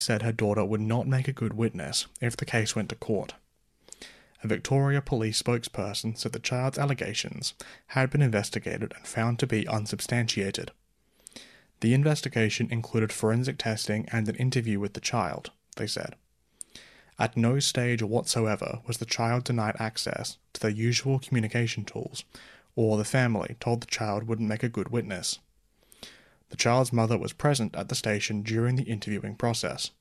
said her daughter would not make a good witness if the case went to court. A Victoria police spokesperson said the child's allegations had been investigated and found to be unsubstantiated. The investigation included forensic testing and an interview with the child, they said. At no stage whatsoever was the child denied access to their usual communication tools, or the family told the child wouldn't make a good witness. The child's mother was present at the station during the interviewing process.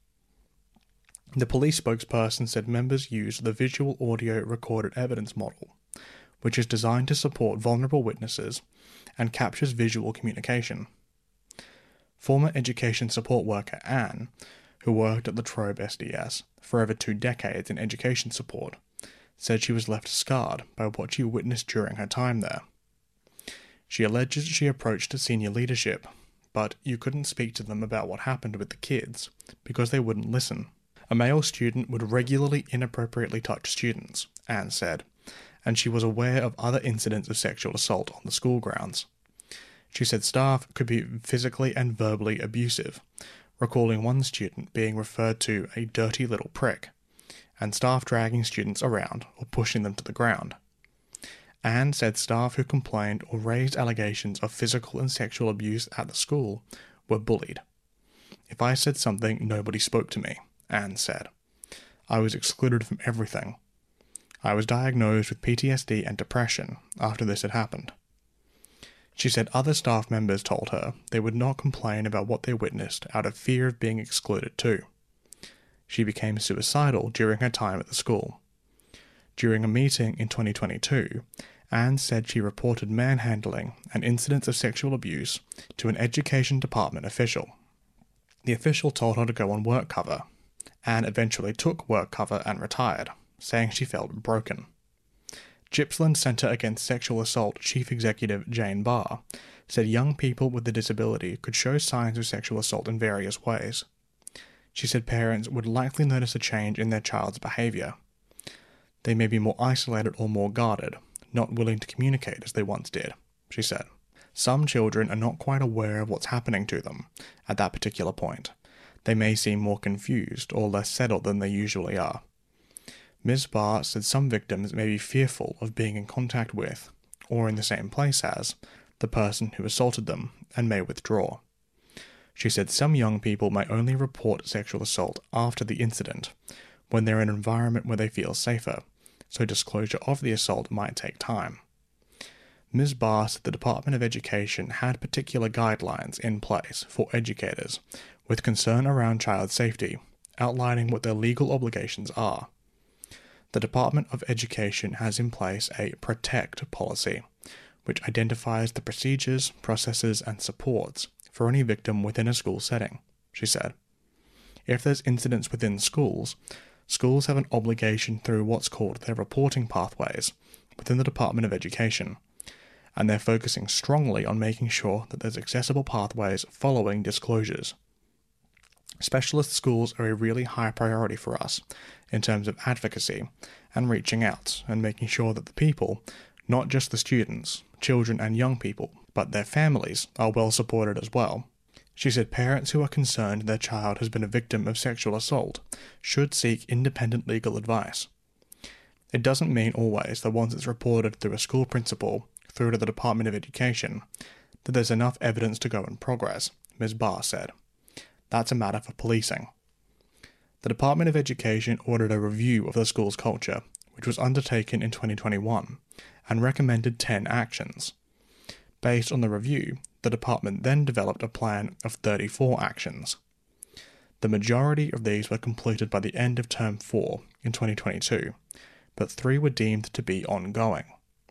The police spokesperson said members used the visual audio recorded evidence model, which is designed to support vulnerable witnesses and captures visual communication. Former education support worker Anne, who worked at La Trobe SDS for over 2 decades in education support, said she was left scarred by what she witnessed during her time there. She alleges she approached senior leadership, but you couldn't speak to them about what happened with the kids because they wouldn't listen. A male student would regularly inappropriately touch students, Anne said, and she was aware of other incidents of sexual assault on the school grounds. She said staff could be physically and verbally abusive, recalling one student being referred to a dirty little prick, and staff dragging students around or pushing them to the ground. Anne said staff who complained or raised allegations of physical and sexual abuse at the school were bullied. If I said something, nobody spoke to me, Anne said. I was excluded from everything. I was diagnosed with PTSD and depression after this had happened. She said other staff members told her they would not complain about what they witnessed out of fear of being excluded too. She became suicidal during her time at the school. During a meeting in 2022, Anne said she reported manhandling and incidents of sexual abuse to an education department official. The official told her to go on work cover. Anne eventually took work cover and retired, saying she felt broken. Gippsland Centre Against Sexual Assault Chief Executive Jane Barr said young people with a disability could show signs of sexual assault in various ways. She said parents would likely notice a change in their child's behaviour. They may be more isolated or more guarded, not willing to communicate as they once did, she said. Some children are not quite aware of what's happening to them at that particular point. They may seem more confused or less settled than they usually are. Ms. Barr said some victims may be fearful of being in contact with, or in the same place as, the person who assaulted them and may withdraw. She said some young people may only report sexual assault after the incident, when they're in an environment where they feel safer, so disclosure of the assault might take time. Ms. Barr said the Department of Education had particular guidelines in place for educators with concern around child safety, outlining what their legal obligations are. The Department of Education has in place a PROTECT policy, which identifies the procedures, processes, and supports for any victim within a school setting, she said. If there's incidents within schools, schools have an obligation through what's called their reporting pathways within the Department of Education, and they're focusing strongly on making sure that there's accessible pathways following disclosures. Specialist schools are a really high priority for us in terms of advocacy and reaching out and making sure that the people, not just the students, children and young people, but their families are well supported as well. She said parents who are concerned their child has been a victim of sexual assault should seek independent legal advice. It doesn't mean always that once it's reported through a school principal through to the Department of Education that there's enough evidence to go in progress, Ms. Barr said. That's a matter for policing. The Department of Education ordered a review of the school's culture, which was undertaken in 2021, and recommended 10 actions. Based on the review, the department then developed a plan of 34 actions. The majority of these were completed by the end of Term 4 in 2022, but 3 were deemed to be ongoing.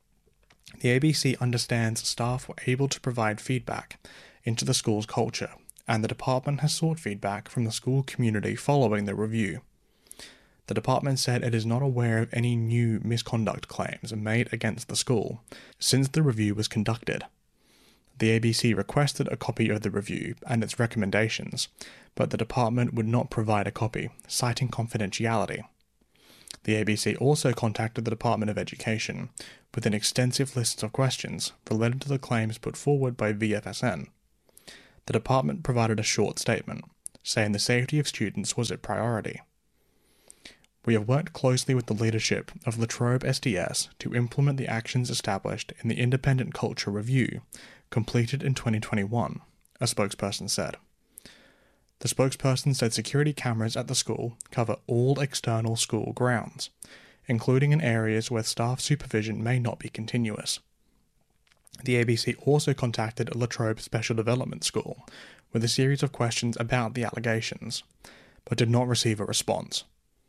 The ABC understands staff were able to provide feedback into the school's culture, and the department has sought feedback from the school community following the review. The department said it is not aware of any new misconduct claims made against the school since the review was conducted. The ABC requested a copy of the review and its recommendations, but the department would not provide a copy, citing confidentiality. The ABC also contacted the Department of Education with an extensive list of questions related to the claims put forward by VFSN. The department provided a short statement, saying the safety of students was a priority. We have worked closely with the leadership of La Trobe SDS to implement the actions established in the Independent Culture Review, completed in 2021, a spokesperson said. The spokesperson said security cameras at the school cover all external school grounds, including in areas where staff supervision may not be continuous. The ABC also contacted La Trobe Special Development School with a series of questions about the allegations, but did not receive a response.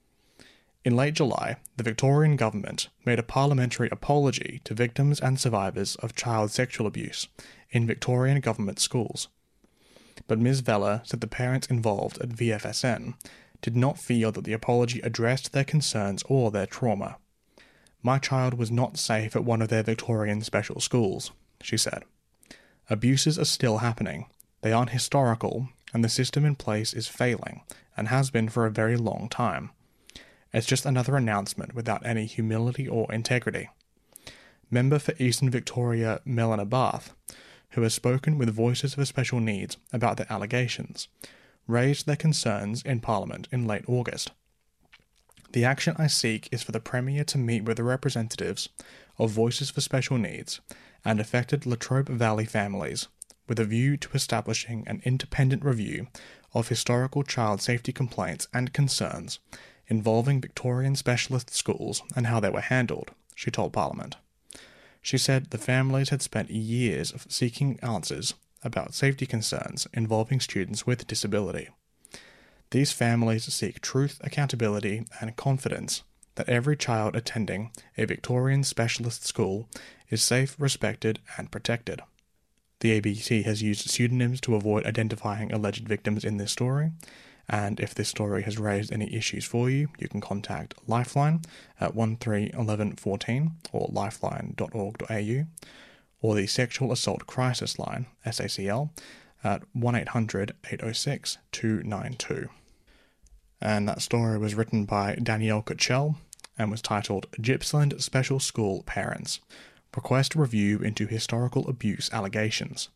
In late July, the Victorian government made a parliamentary apology to victims and survivors of child sexual abuse in Victorian government schools. But Ms. Vella said the parents involved at VFSN did not feel that the apology addressed their concerns or their trauma. "My child was not safe at one of their Victorian special schools," she said. "Abuses are still happening. They aren't historical, and the system in place is failing, and has been for a very long time. It's just another announcement without any humility or integrity." Member for Eastern Victoria Melina Barth, who has spoken with Voices for Special Needs about the allegations, raised their concerns in Parliament in late August. "The action I seek is for the Premier to meet with the representatives of Voices for Special Needs and affected La Trobe Valley families, with a view to establishing an independent review of historical child safety complaints and concerns involving Victorian specialist schools and how they were handled," she told Parliament. She said the families had spent years of seeking answers about safety concerns involving students with disability. "These families seek truth, accountability, and confidence that every child attending a Victorian specialist school is safe, respected, and protected." The ABC has used pseudonyms to avoid identifying alleged victims in this story, and if this story has raised any issues for you, you can contact Lifeline at 131114 or lifeline.org.au, or the Sexual Assault Crisis Line, SACL, at 1-800-806-292. And that story was written by Danielle Kuchel and was titled Gippsland Special School Parents Request Review into Historical Abuse Allegations.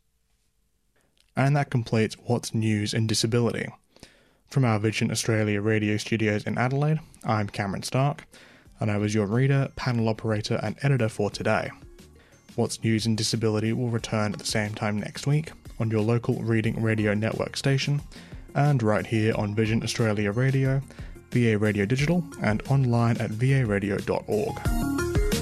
And that completes What's News in Disability. From our Vision Australia radio studios in Adelaide, I'm Cameron Stark, and I was your reader, panel operator, and editor for today. What's News in Disability will return at the same time next week on your local Reading Radio Network station, and right here on Vision Australia Radio, VA Radio Digital, and online at varadio.org.